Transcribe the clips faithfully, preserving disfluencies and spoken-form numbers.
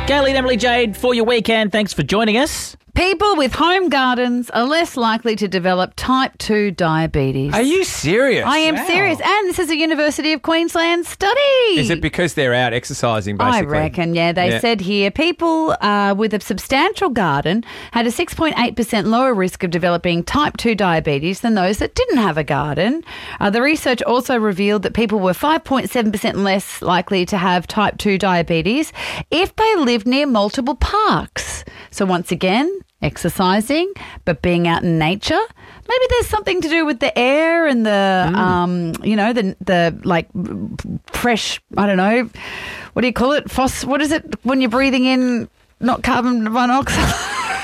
Gaily and Emily Jade for your weekend. Thanks for joining us. People with home gardens are less likely to develop type two diabetes. Are you serious? I am Wow. serious. And this is a University of Queensland study. Is it because they're out exercising, basically? I reckon, yeah. They Yeah. said here people uh, with a substantial garden had a six point eight percent lower risk of developing type two diabetes than those that didn't have a garden. Uh, the research also revealed that people were five point seven percent less likely to have type two diabetes if they lived near multiple parks. So once again, exercising, but being out in nature. Maybe there's something to do with the air and the, mm. um, you know, the the like fresh. I don't know, what do you call it? Phos. What is it when you're breathing in not carbon monoxide?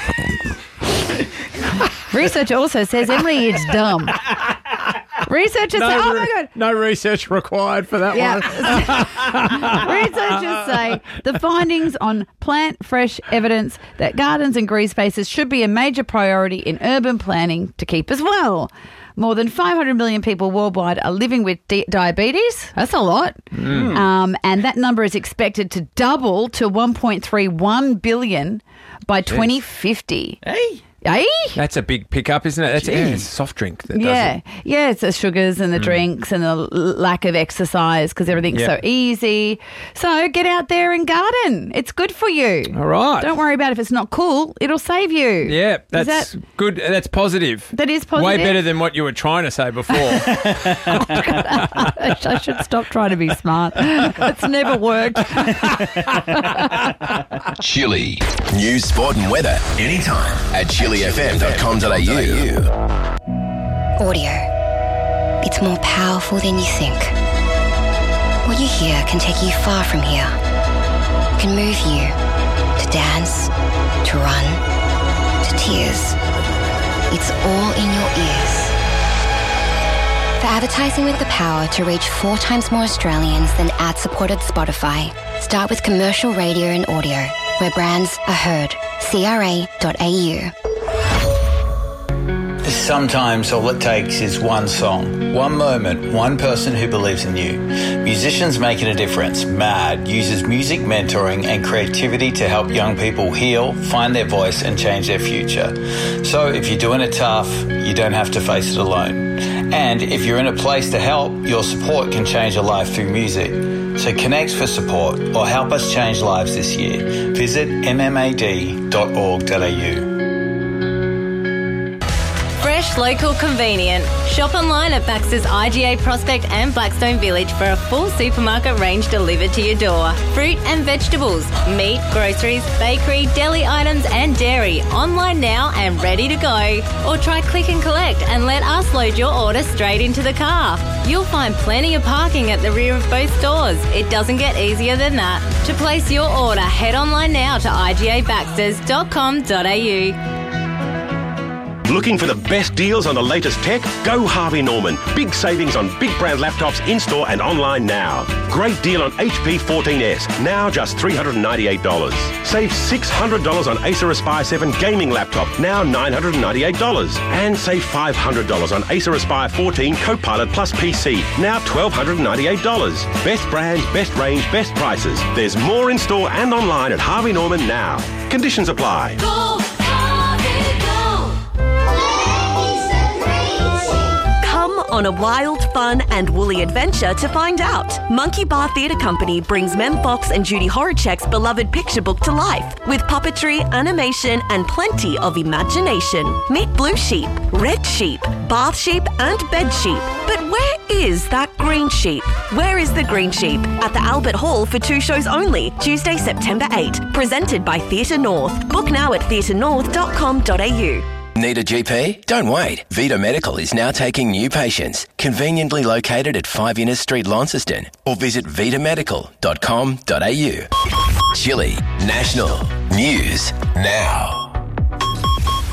Research also says Emily is dumb. Researchers no, say, oh re- my God. No research required for that yeah. one. Researchers say the findings on plant fresh evidence that gardens and green spaces should be a major priority in urban planning to keep as well. More than five hundred million people worldwide are living with di- diabetes. That's a lot. Mm. Um, and that number is expected to double to one point three one billion by Jeez. twenty fifty. Hey. Eh? That's a big pickup, isn't it? That's yeah, it's a soft drink that yeah. does it. Yeah, it's the sugars and the mm. drinks and the l- lack of exercise because everything's yep. so easy. So get out there and garden. It's good for you. All right. Don't worry about if it's not cool. It'll save you. Yeah, that's that, good. That's positive. That is positive. Way better than what you were trying to say before. I should stop trying to be smart. It's never worked. Chili. News, sport and weather anytime at chili f m dot com dot a u. Audio. It's more powerful than you think. What you hear can take you far from here. It can move you to dance, to run, to tears. It's all in your ears. For advertising with the power to reach four times more Australians than ad-supported Spotify, start with commercial radio and audio, where brands are heard. c r a dot a u. Sometimes all it takes is one song, one moment, one person who believes in you. Musicians Making a Difference, MAD, uses music mentoring and creativity to help young people heal, find their voice and change their future. So if you're doing it tough, you don't have to face it alone. And if you're in a place to help, your support can change a life through music. So connect for support or help us change lives this year. Visit m m a d dot org dot a u. Fresh, local, convenient. Shop online at Baxter's I G A Prospect and Blackstone Village for a full supermarket range delivered to your door. Fruit and vegetables, meat, groceries, bakery, deli items and dairy. Online now and ready to go. Or try click and collect and let us load your order straight into the car. You'll find plenty of parking at the rear of both stores. It doesn't get easier than that. To place your order, head online now to i g a baxters dot com dot a u. Looking for the best deals on the latest tech? Go Harvey Norman. Big savings on big brand laptops in-store and online now. Great deal on H P fourteen S, now just three hundred ninety-eight dollars. Save six hundred dollars on Acer Aspire seven gaming laptop, now nine hundred ninety-eight dollars. And save five hundred dollars on Acer Aspire fourteen Copilot Plus P C, now one thousand two hundred ninety-eight dollars. Best brands, best range, best prices. There's more in-store and online at Harvey Norman now. Conditions apply. Go! On a wild, fun and woolly adventure to find out. Monkey Bar Theatre Company brings Mem Fox and Judy Horacek's beloved picture book to life with puppetry, animation and plenty of imagination. Meet Blue Sheep, Red Sheep, Bath Sheep and Bed Sheep. But where is that green sheep? Where is the green sheep? At the Albert Hall for two shows only, Tuesday, September eighth. Presented by Theatre North. Book now at theatre north dot com dot a u. Need a G P? Don't wait. Vita Medical is now taking new patients. Conveniently located at five Innes Street, Launceston. Or visit vita medical dot com dot a u. Chili National News Now.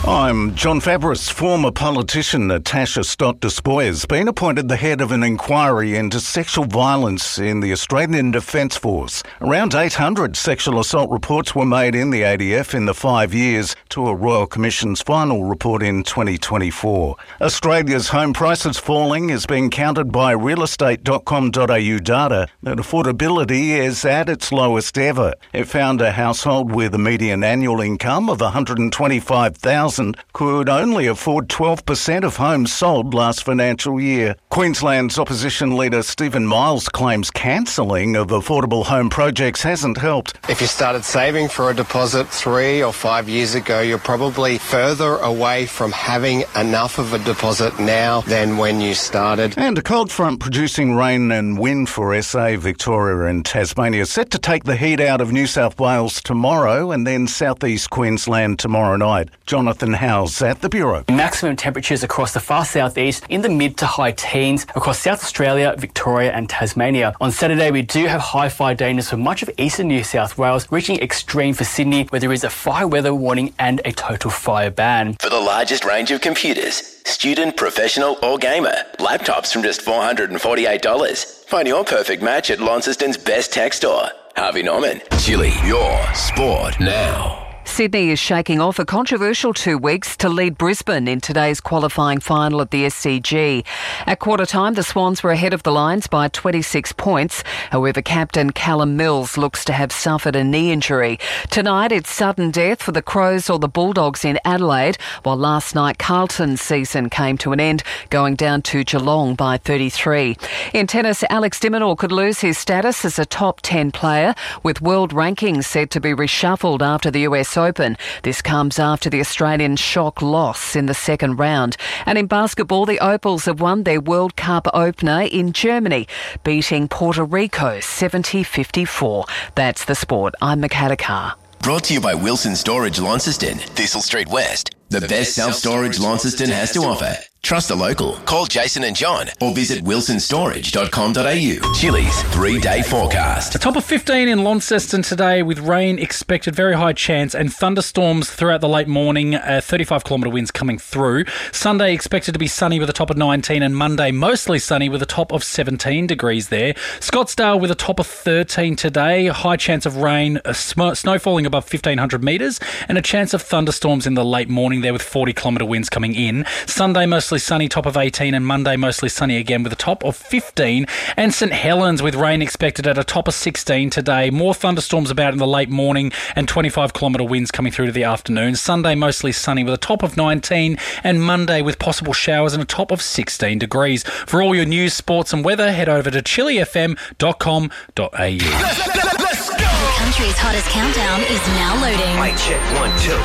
I'm John Fabris. Former politician Natasha Stott-Despoy has been appointed the head of an inquiry into sexual violence in the Australian Defence Force. Around eight hundred sexual assault reports were made in the A D F in the five years to a Royal Commission's final report in twenty twenty-four. Australia's home prices falling is being countered by real estate dot com dot a u data that affordability is at its lowest ever. It found a household with a median annual income of one hundred twenty-five thousand dollars could only afford twelve percent of homes sold last financial year. Queensland's opposition leader Stephen Miles claims cancelling of affordable home projects hasn't helped. If you started saving for a deposit three or five years ago, you're probably further away from having enough of a deposit now than when you started. And a cold front producing rain and wind for S A, Victoria and Tasmania set to take the heat out of New South Wales tomorrow and then southeast Queensland tomorrow night. Jonathan Howes at the Bureau. Maximum temperatures across the far southeast in the mid to high teens across South Australia, Victoria and Tasmania. On Saturday, we do have high fire dangers for much of eastern New South Wales, reaching extreme for Sydney, where there is a fire weather warning and a total fire ban. For the largest range of computers, student, professional or gamer, laptops from just four hundred forty-eight dollars. Find your perfect match at Launceston's best tech store. Harvey Norman. Chili, your sport now. Sydney is shaking off a controversial two weeks to lead Brisbane in today's qualifying final at the S C G. At quarter time, the Swans were ahead of the Lions by twenty-six points. However, captain Callum Mills looks to have suffered a knee injury. Tonight, it's sudden death for the Crows or the Bulldogs in Adelaide, while last night Carlton's season came to an end, going down to Geelong by thirty-three. In tennis, Alex de Minaur could lose his status as a top ten player, with world rankings set to be reshuffled after the U S Open. This comes after the Australian shock loss in the second round. And in basketball, the Opals have won their World Cup opener in Germany, beating Puerto Rico seventy fifty-four. That's the sport. I'm Makata Carr. Brought to you by Wilson Storage Launceston, Thistle Street West. The, the best self-storage Launceston has to offer. Trust the local. Call Jason and John or visit wilson storage dot com dot a u. Chili's three-day forecast. A top of fifteen in Launceston today with rain expected, very high chance, and thunderstorms throughout the late morning, uh, thirty-five kilometre winds coming through. Sunday expected to be sunny with a top of nineteen, and Monday mostly sunny with a top of seventeen degrees there. Scottsdale with a top of thirteen today, high chance of rain, a sm- snow falling above fifteen hundred metres, and a chance of thunderstorms in the late morning there with forty kilometre winds coming in. Sunday mostly sunny, top of eighteen, and Monday mostly sunny again with a top of fifteen. And St Helens with rain expected at a top of sixteen today. More thunderstorms about in the late morning and twenty-five kilometre winds coming through to the afternoon. Sunday mostly sunny with a top of nineteen, and Monday with possible showers and a top of sixteen degrees. For all your news, sports and weather, head over to chili f m dot com dot a u. The country's hottest countdown is now loading. Mic check one, two.